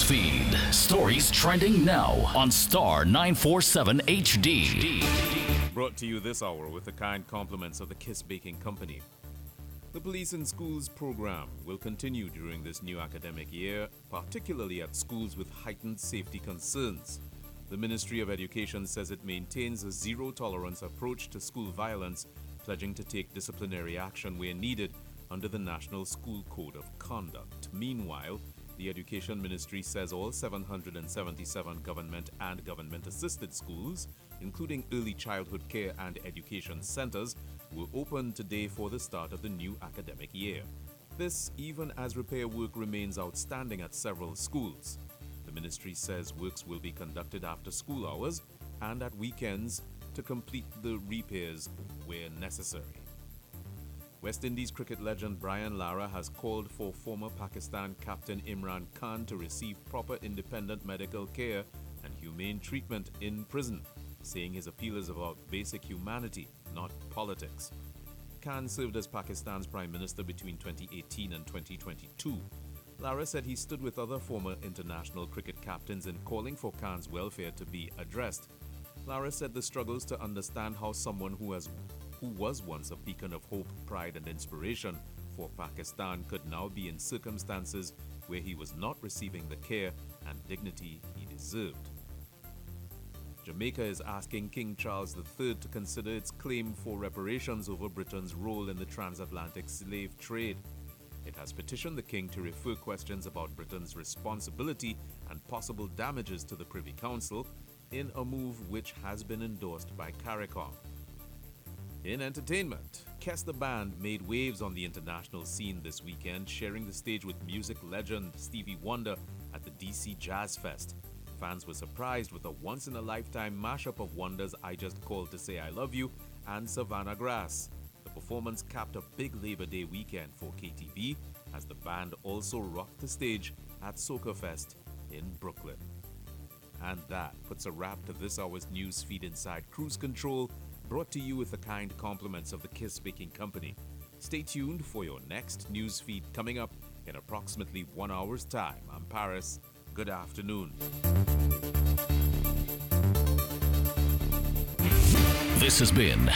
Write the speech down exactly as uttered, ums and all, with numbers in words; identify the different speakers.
Speaker 1: Newsfeed. Stories trending now on Star nine forty-seven H D.
Speaker 2: Brought to you this hour with the kind compliments of the Kiss Baking Company. The Police in Schools program will continue during this new academic year, particularly at schools with heightened safety concerns. The Ministry of Education says it maintains a zero-tolerance approach to school violence, pledging to take disciplinary action where needed under the National School Code of Conduct. Meanwhile, the Education Ministry says all seven hundred seventy-seven government and government-assisted schools, including early childhood care and education centers, will open today for the start of the new academic year. This even as repair work remains outstanding at several schools. The ministry says works will be conducted after school hours and at weekends to complete the repairs where necessary. West Indies cricket legend Brian Lara has called for former Pakistan captain Imran Khan to receive proper independent medical care and humane treatment in prison, saying his appeal is about basic humanity, not politics. Khan served as Pakistan's prime minister between twenty eighteen and twenty twenty-two. Lara said he stood with other former international cricket captains in calling for Khan's welfare to be addressed. Lara said the struggles to understand how someone who has who was once a beacon of hope, pride and inspiration for Pakistan could now be in circumstances where he was not receiving the care and dignity he deserved. Jamaica is asking King Charles the Third to consider its claim for reparations over Britain's role in the transatlantic slave trade. It has petitioned the king to refer questions about Britain's responsibility and possible damages to the Privy Council in a move which has been endorsed by CARICOM. In entertainment, Kes the Band made waves on the international scene this weekend, sharing the stage with music legend Stevie Wonder at the D C Jazz Fest. Fans were surprised with a once-in-a-lifetime mashup of Wonder's I Just Called to Say I Love You and Savannah Grass. The performance capped a big Labor Day weekend for K T V as the band also rocked the stage at Soca Fest in Brooklyn. And that puts a wrap to this hour's news feed inside Cruise Control, brought to you with the kind compliments of the Kiss Baking Company. Stay tuned for your next news feed coming up in approximately one hour's time. I'm Paris. Good afternoon.
Speaker 1: This has been